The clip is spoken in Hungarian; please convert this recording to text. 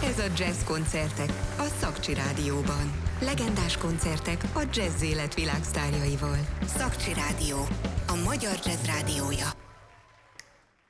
Ez a Jazz koncertek a Szakcsi Rádióban. Legendás koncertek a jazz élet világsztárjaival. Szakcsi Rádió, a magyar jazz rádiója.